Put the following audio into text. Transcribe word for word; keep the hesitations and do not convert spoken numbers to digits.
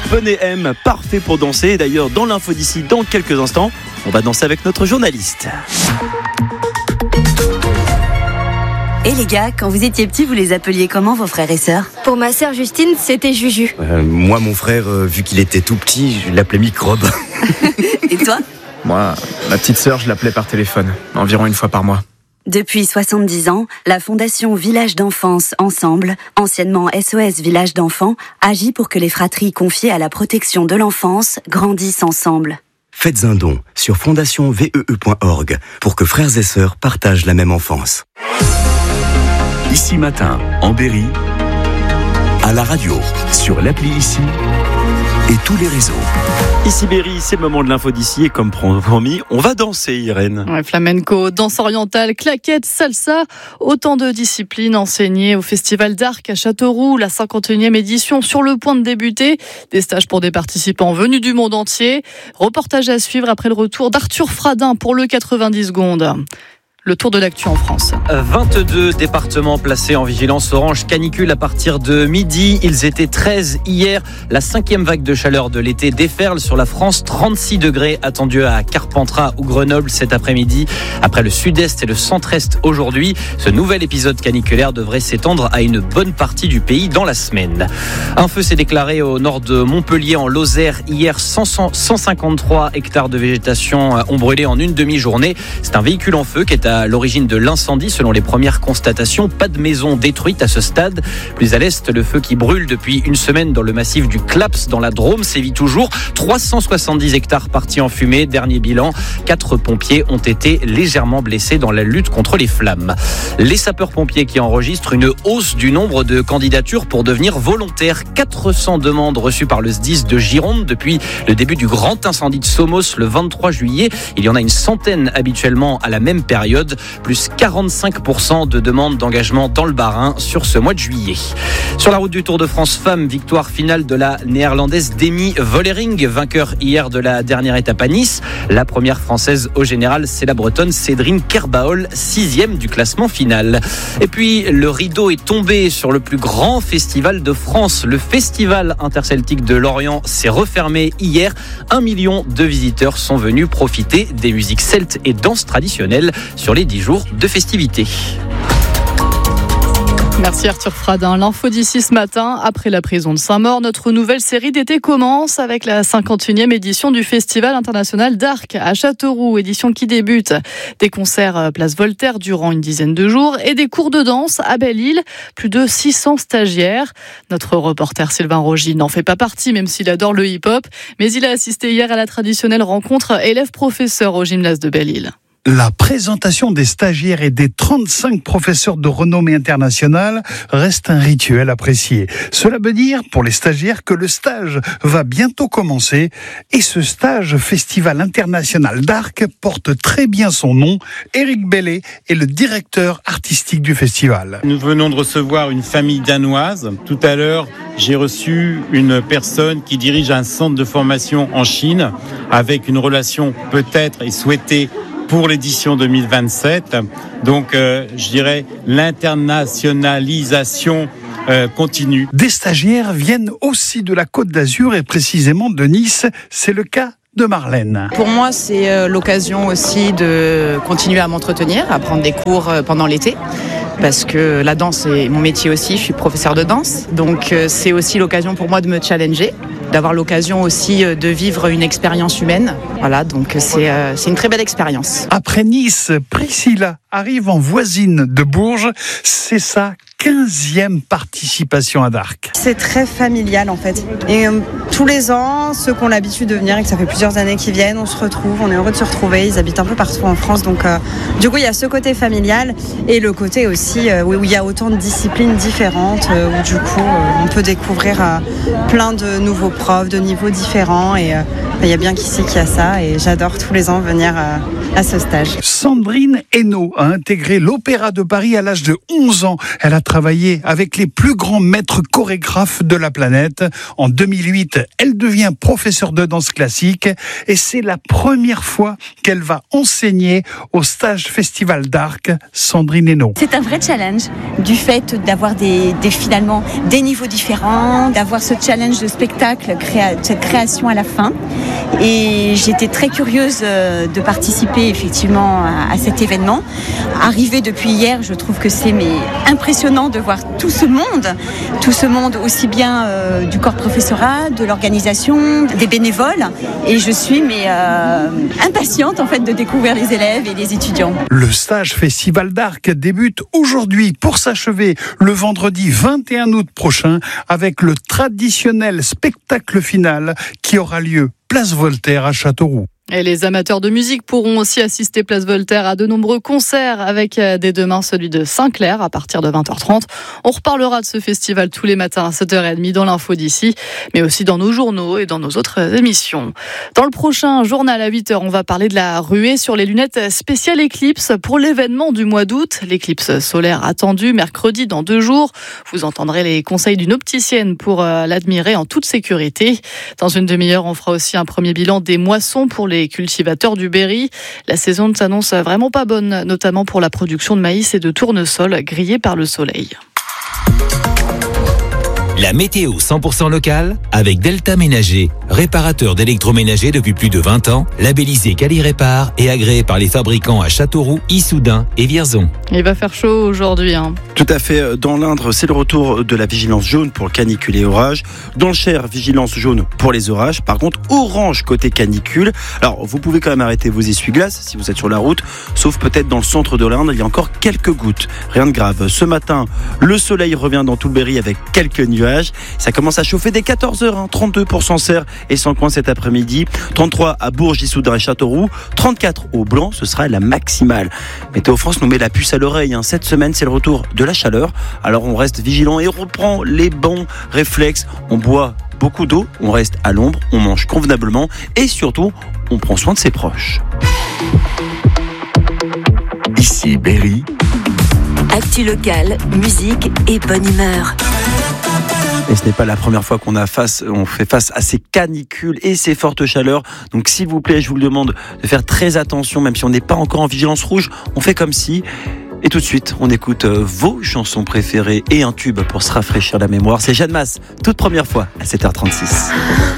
Poney M, parfait pour danser. D'ailleurs, dans l'info d'ici, dans quelques instants, on va danser avec notre journaliste. Et les gars, quand vous étiez petits, vous les appeliez comment vos frères et sœurs ? Pour ma sœur Justine, c'était Juju. Euh, moi, mon frère, euh, vu qu'il était tout petit, je l'appelais Microbe. Et toi ? Moi, ma petite sœur, je l'appelais par téléphone, environ une fois par mois. Depuis soixante-dix ans, la Fondation Village d'Enfance Ensemble, anciennement S O S Village d'Enfants, agit pour que les fratries confiées à la protection de l'enfance grandissent ensemble. Faites un don sur fondation v e e point org pour que frères et sœurs partagent la même enfance. Ici Matin, en Berry, à la radio, sur l'appli Ici et tous les réseaux. Ici Berry, c'est le moment de l'info d'ici et comme promis, on va danser, Irène. Ouais, flamenco, danse orientale, claquette, salsa, autant de disciplines enseignées au Festival d'Arc à Châteauroux, la cinquante et unième édition sur le point de débuter. Des stages pour des participants venus du monde entier. Reportage à suivre après le retour d'Arthur Fradin pour le quatre-vingt-dix secondes. Le tour de l'actu en France. vingt-deux départements placés en vigilance orange canicule à partir de midi. Ils étaient treize hier. La cinquième vague de chaleur de l'été déferle sur la France. trente-six degrés attendus à Carpentras ou Grenoble cet après-midi. Après le sud-est et le centre-est aujourd'hui, ce nouvel épisode caniculaire devrait s'étendre à une bonne partie du pays dans la semaine. Un feu s'est déclaré au nord de Montpellier en Lozère. Hier, cent cinquante-trois hectares de végétation ont brûlé en une demi-journée. C'est un véhicule en feu qui est à l'origine de l'incendie selon les premières constatations. Pas de maison détruite à ce stade. Plus à l'est, le feu qui brûle depuis une semaine dans le massif du Claps dans la Drôme sévit toujours. trois cent soixante-dix hectares partis en fumée. Dernier bilan, quatre pompiers ont été légèrement blessés dans la lutte contre les flammes. Les sapeurs-pompiers qui enregistrent une hausse du nombre de candidatures pour devenir volontaires. quatre cents demandes reçues par le S D I S de Gironde depuis le début du grand incendie de Somos le vingt-trois juillet. Il y en a une centaine habituellement à la même période. Plus quarante-cinq pour cent de demandes d'engagement dans le Bas-Rhin sur ce mois de juillet. Sur la route du Tour de France Femmes, victoire finale de la néerlandaise Demi Vollering, vainqueur hier de la dernière étape à Nice. La première française au général, c'est la bretonne Cédrine Kerbaol, sixième du classement final. Et puis, le rideau est tombé sur le plus grand festival de France. Le Festival interceltique de Lorient s'est refermé hier. Un million de visiteurs sont venus profiter des musiques celtes et danses traditionnelles sur les dix jours de festivités. Merci Arthur Fradin. L'info d'ici ce matin, après la prison de Saint-Maur, notre nouvelle série d'été commence avec la cinquante et unième édition du Festival international d'Arc à Châteauroux, édition qui débute. Des concerts place Voltaire durant une dizaine de jours et des cours de danse à Belle-Île, plus de six cents stagiaires. Notre reporter Sylvain Rogy n'en fait pas partie, même s'il adore le hip-hop, mais il a assisté hier à la traditionnelle rencontre élèves-professeurs au gymnase de Belle-Île. La présentation des stagiaires et des trente-cinq professeurs de renommée internationale reste un rituel apprécié. Cela veut dire, pour les stagiaires, que le stage va bientôt commencer. Et ce stage Festival international d'Arc porte très bien son nom. Éric Bellet est le directeur artistique du festival. Nous venons de recevoir une famille danoise. Tout à l'heure, j'ai reçu une personne qui dirige un centre de formation en Chine avec une relation peut-être et souhaitée pour l'édition deux mille vingt-sept. Donc, euh, je dirais, l'internationalisation euh, continue. Des stagiaires viennent aussi de la Côte d'Azur et précisément de Nice. C'est le cas de Marlène. Pour moi, c'est l'occasion aussi de continuer à m'entretenir, à prendre des cours pendant l'été. Parce que la danse est mon métier aussi, je suis professeure de danse. Donc c'est aussi l'occasion pour moi de me challenger, d'avoir l'occasion aussi de vivre une expérience humaine. Voilà, donc c'est, euh, c'est une très belle expérience. Après Nice, Priscilla arrive en voisine de Bourges. C'est sa quinzième participation à Dark. C'est très familial en fait. Et euh, tous les ans, ceux qui ont l'habitude de venir et que ça fait plusieurs années qu'ils viennent, on se retrouve, on est heureux de se retrouver. Ils habitent un peu partout en France. Donc euh, du coup, il y a ce côté familial et le côté aussi euh, où il y a autant de disciplines différentes, euh, où du coup, euh, on peut découvrir euh, plein de nouveaux profs, de niveaux différents. Et il euh, y a bien qu'ici qu'il y a ça. Et j'adore tous les ans venir euh, à ce stage. Sandrine Hainaut a intégré l'Opéra de Paris à l'âge de onze ans. Elle a travaillé avec les plus grands maîtres chorégraphes de la planète. En deux mille huit, elle devient professeure de danse classique et c'est la première fois qu'elle va enseigner au stage Festival d'Arc. Sandrine Hainaut. C'est un vrai challenge du fait d'avoir des, des finalement des niveaux différents, d'avoir ce challenge de spectacle, créa, cette création à la fin. Et j'étais très curieuse de participer effectivement à, à cet événement. Arrivée depuis hier, je trouve que c'est mais, impressionnant de voir tout ce monde, tout ce monde aussi bien euh, du corps professoral, de l'organisation, des bénévoles. Et je suis mais euh, impatiente en fait de découvrir les élèves et les étudiants. Le stage Festival d'Arc débute aujourd'hui pour s'achever le vendredi vingt et un août prochain avec le traditionnel spectacle final qui aura lieu place Voltaire à Châteauroux. Et les amateurs de musique pourront aussi assister place Voltaire à de nombreux concerts avec dès demain celui de Saint-Clair à partir de vingt heures trente. On reparlera de ce festival tous les matins à sept heures trente dans l'info d'ici, mais aussi dans nos journaux et dans nos autres émissions. Dans le prochain journal à huit heures, on va parler de la ruée sur les lunettes spéciales éclipse pour l'événement du mois d'août. L'éclipse solaire attendue mercredi dans deux jours. Vous entendrez les conseils d'une opticienne pour l'admirer en toute sécurité. Dans une demi-heure, on fera aussi un premier bilan des moissons pour les cultivateurs du Berry. La saison ne s'annonce vraiment pas bonne, notamment pour la production de maïs et de tournesol grillés par le soleil. La météo cent pour cent locale avec Delta Ménager, réparateur d'électroménager depuis plus de vingt ans, labellisé Quali-Répar et agréé par les fabricants à Châteauroux, Issoudun et Vierzon. Il va faire chaud aujourd'hui. Hein. Tout à fait. Dans l'Indre, c'est le retour de la vigilance jaune pour canicule et orage. Dans le Cher, vigilance jaune pour les orages. Par contre, orange côté canicule. Alors, vous pouvez quand même arrêter vos essuie-glaces si vous êtes sur la route, sauf peut-être dans le centre de l'Indre, il y a encore quelques gouttes. Rien de grave. Ce matin, le soleil revient dans tout le Berry avec quelques nuages. Ça commence à chauffer dès quatorze heures, hein. trente-deux pour Sancerre et Sancoin cet après-midi, trente-trois à Bourges, Issoudun et Châteauroux, trente-quatre au Blanc, ce sera la maximale. Météo France nous met la puce à l'oreille, hein. Cette semaine, c'est le retour de la chaleur, alors on reste vigilant et on reprend les bons réflexes. On boit beaucoup d'eau, on reste à l'ombre, on mange convenablement et surtout, on prend soin de ses proches. Ici Berry. Actu locale, musique et bonne humeur. Et ce n'est pas la première fois qu'on a face, on fait face à ces canicules et ces fortes chaleurs. Donc s'il vous plaît, je vous le demande de faire très attention, même si on n'est pas encore en vigilance rouge, on fait comme si. Et tout de suite, on écoute vos chansons préférées et un tube pour se rafraîchir la mémoire. C'est Jeanne Masse, toute première fois à sept heures trente-six.